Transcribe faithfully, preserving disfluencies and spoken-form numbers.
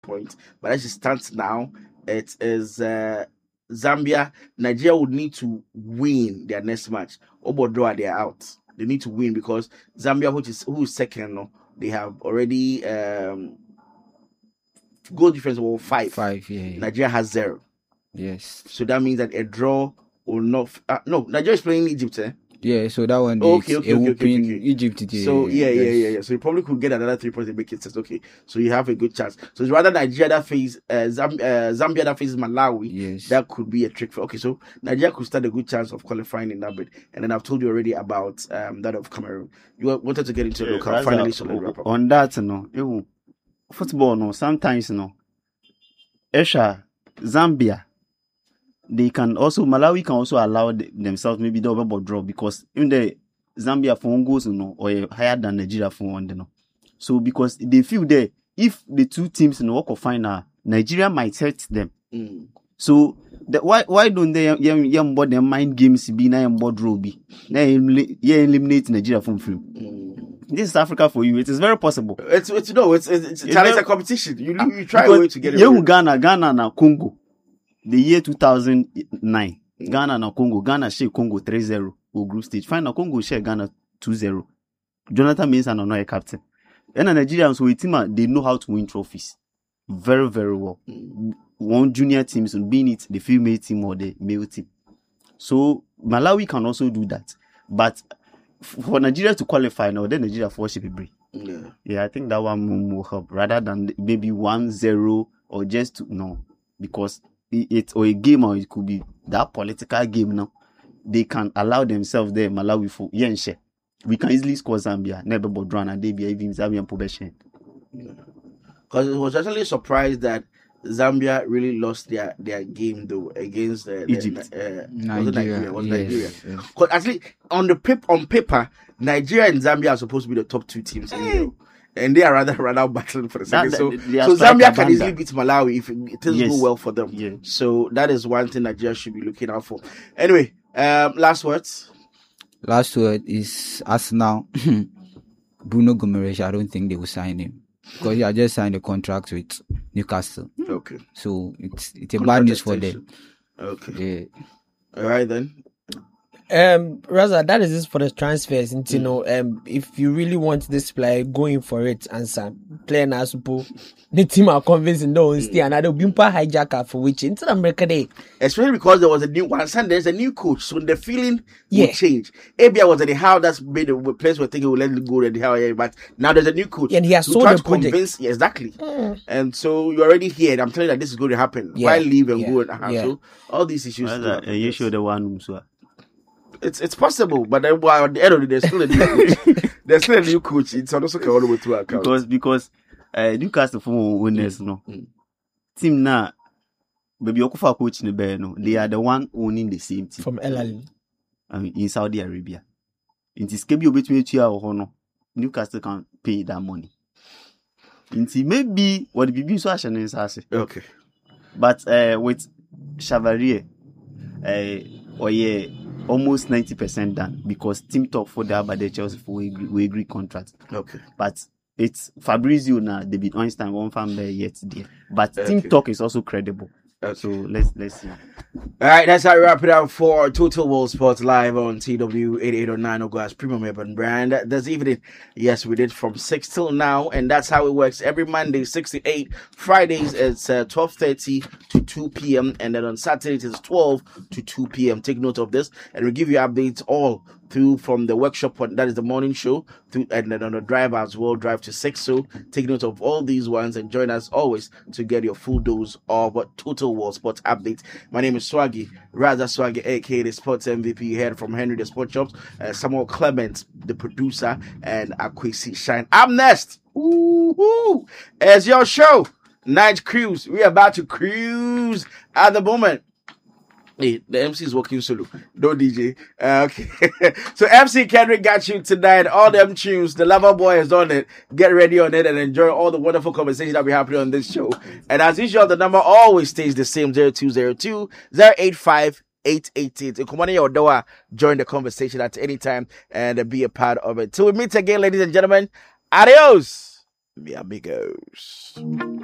point. But as it stands now, it is uh, Zambia. Nigeria would need to win their next match. Obodroa, they are out. They need to win because Zambia, which is who is second, no, they have already um, goal difference of five. Five, yeah, yeah. Nigeria has zero. Yes. So that means that a draw will not. F- uh, no, Nigeria is playing Egypt, eh? Yeah, so that one, Oh, okay, okay, okay, okay, okay, okay. Egypt. Yeah, so yeah, yeah, yes. yeah, yeah. So you probably could get another three points and make it six. Okay, so you have a good chance. So it's rather Nigeria that face uh, Zam- uh, Zambia that faces Malawi. Yes, that could be a trick for. Okay, so Nigeria could stand a good chance of qualifying in that bit. And then I've told you already about um that of Cameroon. You wanted to get into the local. Yeah, Finally, uh, so wrap up. On that, no, you football, no. Sometimes, no. Esha, Zambia. They can also Malawi can also allow the, themselves maybe the overboard draw because in the Zambia phone goes you know or higher than Nigeria phone one you know. So because they feel that if the two teams in the walk of final, Nigeria might hurt them. Mm. So the, why why don't they young young board their mind games be na young board draw be na yeah eliminate Nigeria from film. Mm. This is Africa for you. It is very possible. It's it's no it's it's, it's, it's, it's a competition. You you try because a way to get it. Yeah, Ghana Ghana na Congo. The year two thousand nine, mm. Ghana and Congo. Ghana share Congo three zero or group stage. Final Congo share Ghana two zero. Jonathan Mensah no a captain. And the Nigerians, so team, they know how to win trophies. Very, very well. Mm. One junior team, so being it the female team or the male team. So Malawi can also do that. But for Nigeria to qualify now, then Nigeria for should be brave. Yeah. yeah, I think that one will help rather than maybe one zero or just to, no. Because it or a game or it could be that political game now. They can allow themselves there Malawi for yenshe. We can easily score Zambia. Never Bodran and they be even Zambian possession. Because it was actually surprised that Zambia really lost their, their game though against uh, Egypt. The, uh, Nigeria. Was it Nigeria? Was yes, Nigeria? Yes. Because actually on the pip on paper, Nigeria and Zambia are supposed to be the top two teams in the world. And they are rather rather battling for the second. That, so, so Zambia can easily beat Malawi if it, it doesn't yes. go well for them. Yeah. So that is one thing Nigeria should be looking out for. Anyway, um, last words. Last word is Arsenal. Bruno Guimaraes, I don't think they will sign him because he had just signed a contract with Newcastle. Okay. So it's it's a bad news for them. Okay. Yeah. All right then. Um, Raza, that is just for the transfers. And, you mm. know, um, if you really want this player, going for it, and some player na suppo, the team are convincing no, mm. still another bimpa hijacker for which into America day. Especially because there was a new one, and there's a new coach, so the feeling yeah. will change. A B I was at the how that's made the place where thinking will let it go at the how, yeah, but now there's a new coach. Yeah, and he has sold the project. Convince, yeah, exactly. Mm. And so you're already here. And I'm telling you that this is going to happen. Yeah. Why leave and yeah. go and uh, yeah. so all these issues. Well, uh, you show the one who It's it's possible, but then well, at the end of the day, there's still a new coach. There's still a new coach. It's also all the way through account. Because because uh, Newcastle for winners, mm. no mm. team now, baby Okufa coach in the bear, no, they are the one owning the same team from El Ahly. I mean, in Saudi Arabia. In this Kebi between two or no, Newcastle can pay that money. In maybe what the B B so action is okay, but uh, with Chevalier, uh, or yeah. Almost ninety percent done because team talk for the but the Chelsea for we agree, we agree contract. Okay. But it's Fabrizio now, David Einstein won't find there yet there. But okay. team talk is also credible. Okay. So let's let's see. All right, that's how we wrap it up for Total World Sports live on T W eighty-eight oh nine Ogo's Premium Urban Brand this evening. Yes, we did from six till now, and that's how it works. Every Monday six to eight, Fridays it's uh, twelve thirty to two p.m. and then on Saturdays it's twelve to two p.m. Take note of this, and we'll give you updates all through from the workshop, that is the morning show, through, and then on the drive as well, drive to six. So take note of all these ones and join us always to get your full dose of Total World Sports updates. My name is Swaggy, Raza Swaggy, aka the Sports M V P, head from Henry the Sports Shops, uh, Samuel Clement, the producer, and Akwesi Shine. Up next, ooh, as your show, Night Cruise. We are about to cruise at the moment. Hey, the M C is working solo. No D J. Uh, okay. So M C Kendrick got you tonight. All them tunes. The Lover Boy is on it. Get ready on it and enjoy all the wonderful conversations that we happening on this show. And as usual, the number always stays the same: zero two zero two, zero eight five, eight eight eight. Come on in your door, join the conversation at any time and be a part of it. Till we meet again, ladies and gentlemen. Adios, mi amigos.